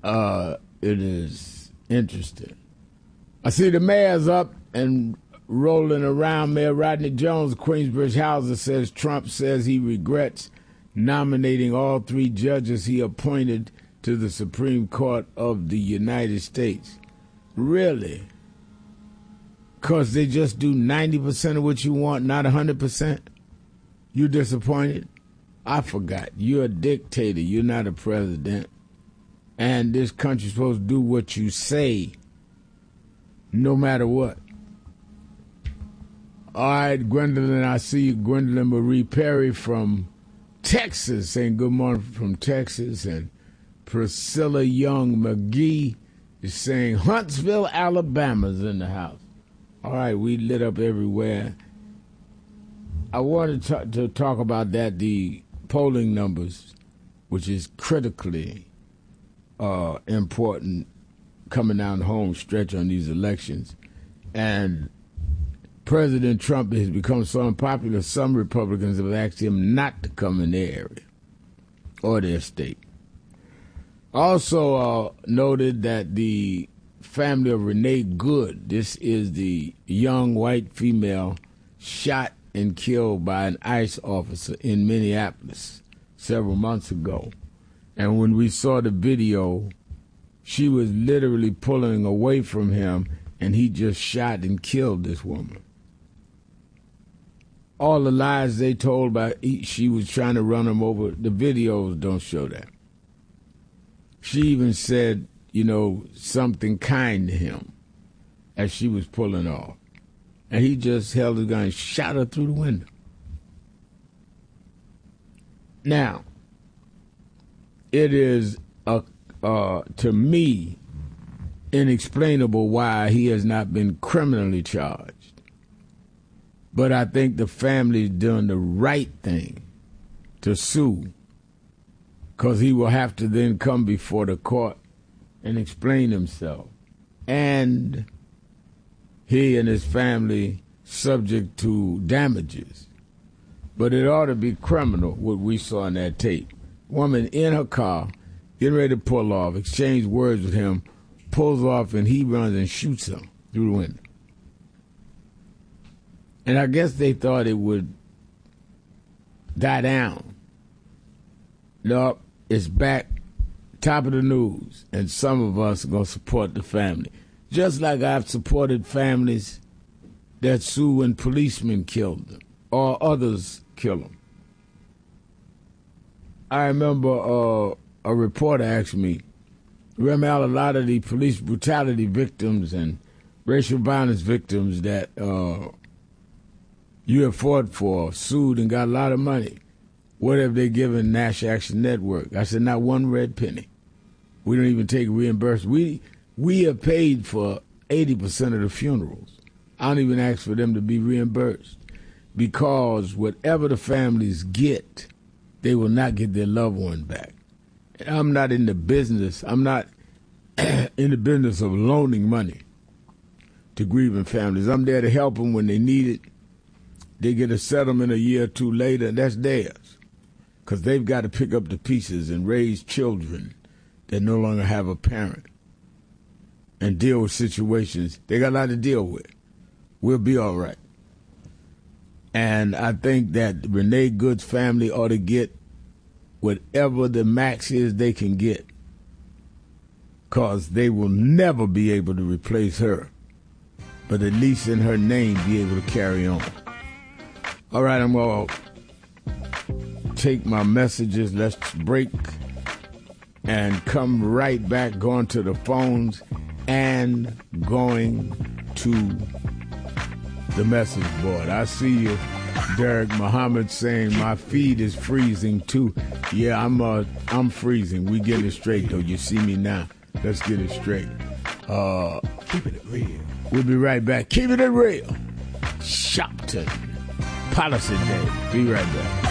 It is interesting. I see the mayor's up and rolling around. Mayor Rodney Jones of Queensbridge Houser says Trump says he regrets nominating all 3 judges he appointed to the Supreme Court of the United States. Really? Because they just do 90% of what you want, not 100%? You disappointed? I forgot. You're a dictator. You're not a president. And this country's supposed to do what you say, no matter what. All right, Gwendolyn, I see you. Gwendolyn Marie Perry from Texas saying good morning from Texas. And Priscilla Young McGee is saying Huntsville, Alabama's in the house. All right, we lit up everywhere. I wanted to talk about that, the polling numbers, which is critically important coming down the home stretch on these elections. And President Trump has become so unpopular, some Republicans have asked him not to come in their area or their state. Also noted that the family of Renee Good, this is the young white female shot and killed by an ICE officer in Minneapolis several months ago. And when we saw the video, she was literally pulling away from him, and he just shot and killed this woman. All the lies they told about she was trying to run him over, the videos don't show that. She even said, something kind to him as she was pulling off. And he just held his gun and shot her through the window. Now, it is, to me, inexplainable why he has not been criminally charged. But I think the family's doing the right thing to sue, because he will have to then come before the court and explain himself. And he and his family subject to damages. But it ought to be criminal, what we saw in that tape. Woman in her car, getting ready to pull off, exchange words with him, pulls off, and he runs and shoots her through the window. And I guess they thought it would die down. Nope, it's back, top of the news, and some of us are going to support the family. Just like I've supported families that sue when policemen killed them or others kill them. I remember a reporter asked me, remember a lot of the police brutality victims and racial violence victims that you have fought for, sued and got a lot of money. What have they given National Action Network? I said, not one red penny. We don't even take reimbursement. We have paid for 80% of the funerals. I don't even ask for them to be reimbursed, because whatever the families get, they will not get their loved one back. And I'm not in the business. I'm not in the business of loaning money to grieving families. I'm there to help them when they need it. They get a settlement a year or two later, and that's theirs, because they've got to pick up the pieces and raise children that no longer have a parent and deal with situations. They got a lot to deal with. We'll be all right. And I think that Renee Good's family ought to get whatever the max is they can get, because they will never be able to replace her, but at least in her name be able to carry on. All right, I'm going to take my messages. Let's break and come right back, going to the phones and going to the message board. I see you, Derek Muhammad, saying my feed is freezing too. Yeah, I'm freezing. We getting it straight though. You see me now. Let's get it straight. Keeping it real. We'll be right back. Keeping it real. Shopton Policy Day. Be right back.